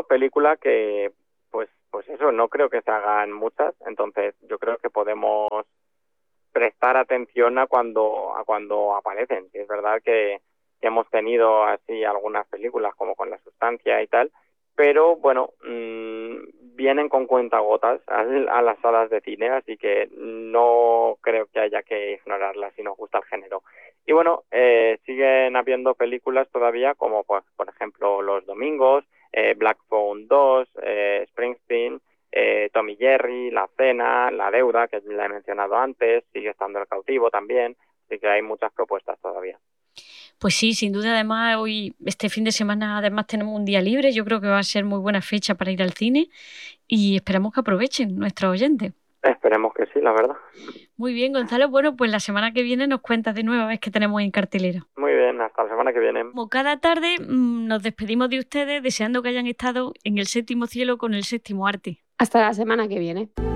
películas que, pues eso, no creo que se hagan muchas, entonces yo creo que podemos prestar atención a cuando aparecen. Sí, es verdad que hemos tenido así algunas películas como con La Sustancia y tal, pero bueno, vienen con cuentagotas a las salas de cine, así que no creo que haya que ignorarlas si nos gusta el género. Y bueno, siguen habiendo películas todavía como pues, por ejemplo Los Domingos, Black Phone 2, Springsteen, Tom y Jerry, La Cena, La Deuda, que la he mencionado antes, sigue estando El Cautivo también, así que hay muchas propuestas todavía. Pues sí, sin duda, además, hoy, este fin de semana, además tenemos un día libre. Yo creo que va a ser muy buena fecha para ir al cine y esperamos que aprovechen nuestros oyentes. Esperemos que sí, la verdad. Muy bien, Gonzalo. Bueno, pues la semana que viene nos cuentas de nuevo a ver qué tenemos en cartelera. Muy bien, hasta la semana que viene. Como cada tarde, nos despedimos de ustedes deseando que hayan estado en el séptimo cielo con el séptimo arte. Hasta la semana que viene.